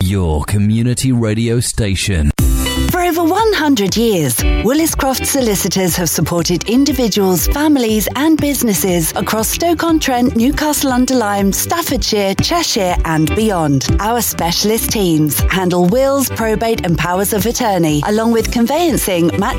your community radio station. For over 100 years, Williscroft Solicitors have supported individuals, families and businesses across Stoke-on-Trent, Newcastle-under-Lyme, Staffordshire, Cheshire and beyond. Our specialist teams handle wills, probate and powers of attorney, along with conveyancing, matrimony